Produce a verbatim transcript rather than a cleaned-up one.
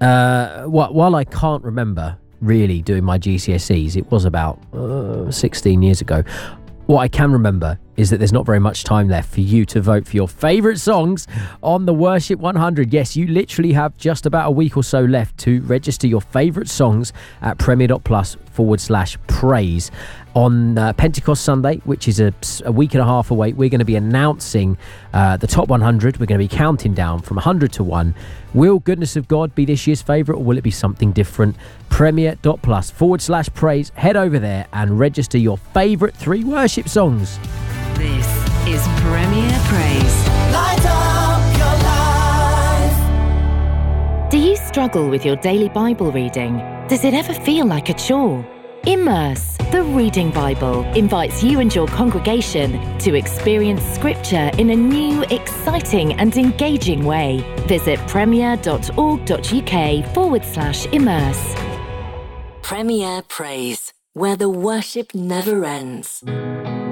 Uh, wh- while I can't remember really doing my G C S Es, it was about uh, sixteen years ago. What I can remember is that there's not very much time left for you to vote for your favourite songs on the Worship one hundred. Yes, you literally have just about a week or so left to register your favourite songs at premier.plus forward slash praise. On uh, Pentecost Sunday, which is a, a week and a half away, we're going to be announcing uh, the top one hundred. We're going to be counting down from one hundred to one. Will Goodness of God be this year's favourite, or will it be something different? Premier.plus forward slash praise. Head over there and register your favourite three worship songs. This is Premier Praise. Light up your life. Do you struggle with your daily Bible reading? Does it ever feel like a chore? Immerse, the Reading Bible, invites you and your congregation to experience Scripture in a new, exciting and engaging way. Visit premier.org.uk forward slash immerse. Premier Praise, where the worship never ends.